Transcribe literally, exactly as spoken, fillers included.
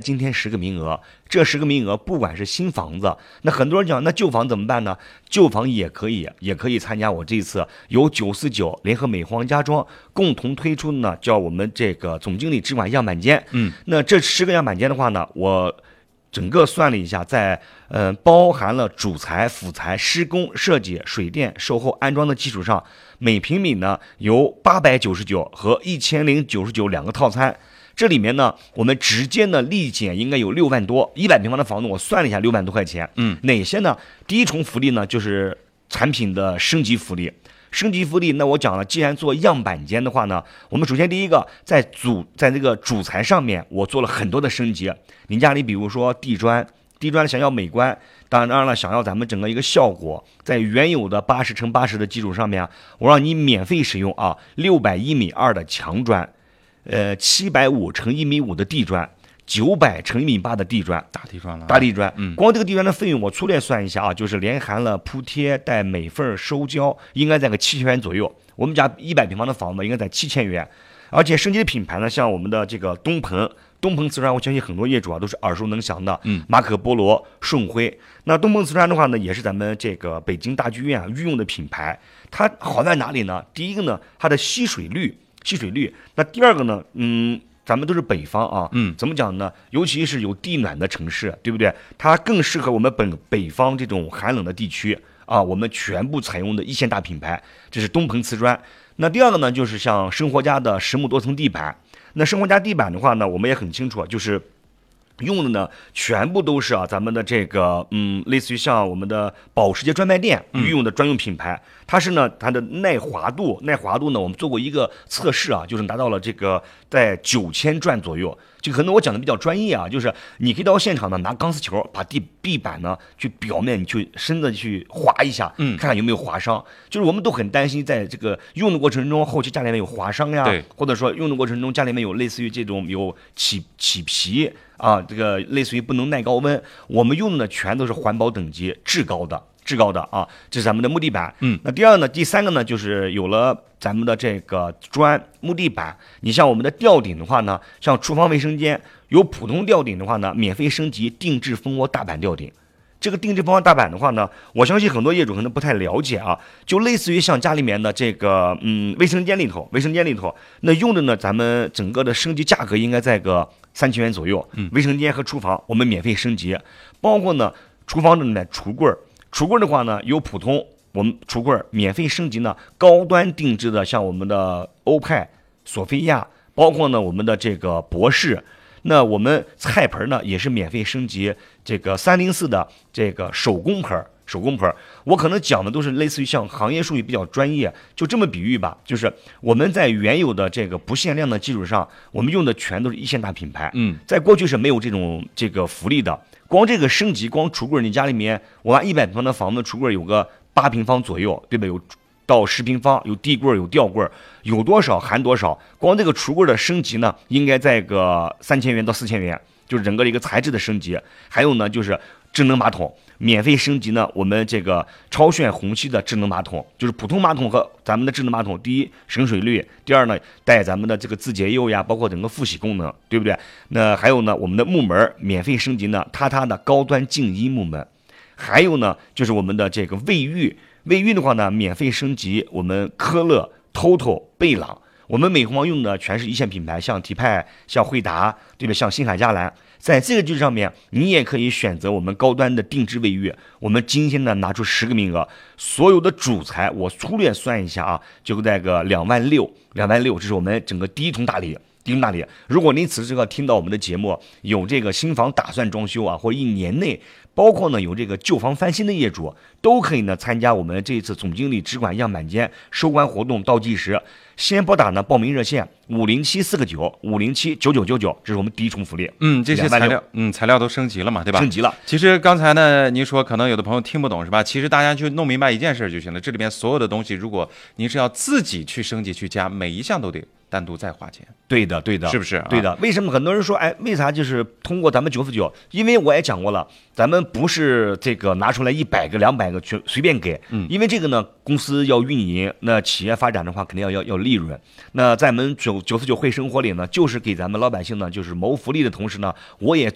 今天十个名额，这十个名额不管是新房子，那很多人讲那旧房怎么办呢？旧房也可以，也可以参加我这次由九四九联合美皇家庄共同推出的呢，叫我们这个总经理直管样板间。 嗯， 那这十个样板间的话呢，我整个算了一下，在呃包含了主材、辅材、施工、设计、水电、售后、安装的基础上，每平米呢由八百九十九和一千零九十九两个套餐。这里面呢，我们直接呢立减应该有六万多，一百平方的房子我算了一下，六万多块钱。 嗯， 哪些呢？第一重福利呢，就是产品的升级福利。升级福利，那我讲了，既然做样板间的话呢，我们首先第一个在主在这个主材上面，我做了很多的升级。您家里比如说地砖，地砖想要美观，当然了，想要咱们整个一个效果，在原有的八十乘八十的基础上面，我让你免费使用啊，六百一米二的墙砖。呃，七百五乘一米五的地砖，九百乘一米八的地砖， 大地砖了， 大地砖。 嗯， 光这个地砖的费用，我粗略算一下啊，就是连含了铺贴带美缝收胶，应该在个七千元左右。我们家一百平方的房子应该在七千元，而且升级的品牌呢，像我们的这个东鹏，东鹏瓷砖，我相信很多业主啊都是耳熟能详的。 嗯， 马可波罗、顺辉，那东鹏瓷砖的话呢，也是咱们这个北京大剧院啊御用的品牌。它好在哪里呢？第一个呢，它的吸水率。吸水率，那第二个呢？嗯，咱们都是北方啊， 嗯， 怎么讲呢？尤其是有地暖的城市，对不对？它更适合我们本北方这种寒冷的地区啊。我们全部采用的一线大品牌，这是东鹏瓷砖。那第二个呢，就是像生活家的实木多层地板。那生活家地板的话呢，我们也很清楚，就是用的呢，全部都是啊，咱们的这个嗯，类似于像我们的保时捷专卖店御用的专用品牌。它是呢，它的耐滑度，耐滑度呢，我们做过一个测试啊，就是达到了这个在九千转左右。这可能我讲的比较专业啊，就是你可以到现场呢，拿钢丝球把地地板呢去表面你去深的去划一下， 嗯， 看看有没有划伤。就是我们都很担心，在这个用的过程中，后期家里面有划伤呀， 对， 或者说用的过程中家里面有类似于这种有起起皮啊，这个类似于不能耐高温，我们用的全都是环保等级至高的。至高的啊，这是咱们的木地板。 嗯， 那第二呢，第三个呢，就是有了咱们的这个砖木地板。你像我们的吊顶的话呢，像厨房卫生间有普通吊顶的话呢，免费升级定制蜂窝大板吊顶。这个定制蜂窝大板的话呢，我相信很多业主可能不太了解啊，就类似于像家里面的这个嗯卫生间里头，卫生间里头那用的呢，咱们整个的升级价格应该在个三千元左右。 嗯， 卫生间和厨房我们免费升级，包括呢厨房的呢橱柜儿。橱柜的话呢，有普通，我们橱柜免费升级呢，高端定制的，像我们的欧派、索菲亚，包括呢我们的这个博士，那我们菜盆呢也是免费升级，这个三零四的这个手工盆，手工盆，我可能讲的都是类似于像行业术语比较专业，就这么比喻吧，就是我们在原有的这个不限量的基础上，我们用的全都是一线大品牌， 嗯， 在过去是没有这种这个福利的。光这个升级，光橱柜，你家里面，我按一百平方的房子，橱柜有个八平方左右，对吧？有到十平方，有地柜，有吊柜，有多少含多少。光这个橱柜的升级呢，应该在个三千元到四千元，就是整个的一个材质的升级。还有呢，就是智能马桶免费升级呢，我们这个超炫虹吸的智能马桶，就是普通马桶和咱们的智能马桶，第一省水率，第二呢带咱们的这个自洁釉呀，包括整个复洗功能，对不对？那还有呢，我们的木门免费升级呢，榻榻的高端静音木门，还有呢就是我们的这个卫浴，卫浴的话呢免费升级我们科勒、TOTO、贝朗。我们美皇用的全是一线品牌，像体派、像惠达，对吧？像星海佳兰，在这个基础上面，你也可以选择我们高端的定制卫浴。我们今天呢拿出十个名额，所有的主材我粗略算一下啊，就在个两万六，两万六，这是我们整个第一重大礼。第一大礼，如果您此时此刻听到我们的节目，有这个新房打算装修啊，或者一年内，包括呢有这个旧房翻新的业主，都可以呢参加我们这一次总经理直管样板间收官活动倒计时。先拨打呢报名热线五零七四个九五零七九九九九，这是我们第一重福利。 嗯，这些材料，嗯，材料都升级了嘛，对吧？ 升级了。 其实刚才呢，您说可能有的朋友听不懂是吧？其实大家就弄明白一件事就行了。这里边所有的东西，如果您是要自己去升级去加，每一项都得单独再花钱。 对的，对的， 是不是、啊？ 对的。为什么很多人说，哎，为啥就是通过咱们九四九？因为我也讲过了，咱们不是这个拿出来一百个、两百个去随便给， 嗯， 因为这个呢，公司要运营，那企业发展的话，肯定要要要利润。那在我们九九四九会生活里呢，就是给咱们老百姓呢，就是谋福利的同时呢，我也